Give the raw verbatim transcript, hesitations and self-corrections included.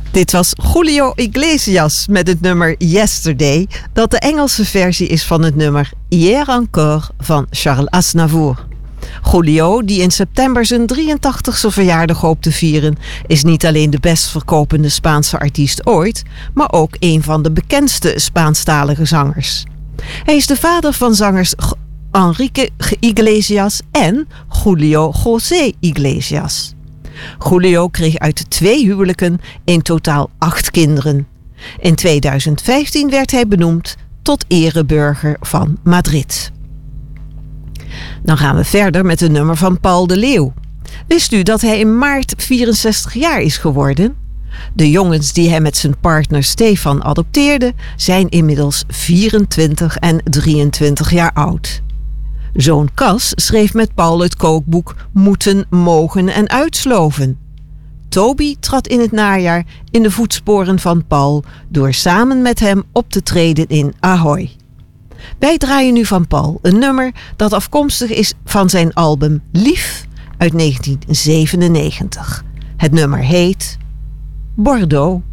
Dit was Julio Iglesias met het nummer Yesterday, dat de Engelse versie is van het nummer Hier encore van Charles Aznavour. Julio, die in september zijn drieëntachtigste verjaardag hoopt te vieren, is niet alleen de best verkopende Spaanse artiest ooit, maar ook een van de bekendste Spaanstalige zangers. Hij is de vader van zangers Enrique Iglesias en Julio José Iglesias. Julio kreeg uit twee huwelijken in totaal acht kinderen. In tweeduizend vijftien werd hij benoemd tot ereburger van Madrid. Dan gaan we verder met een nummer van Paul de Leeuw. Wist u dat hij in maart vierenzestig jaar is geworden? De jongens die hij met zijn partner Stefan adopteerde zijn inmiddels vierentwintig en drieëntwintig jaar oud. Zoon Cas schreef met Paul het kookboek Moeten, Mogen en Uitsloven. Toby trad in het najaar in de voetsporen van Paul door samen met hem op te treden in Ahoy. Wij draaien nu van Paul een nummer dat afkomstig is van zijn album Lief uit negentien zevenennegentig. Het nummer heet Bordeaux.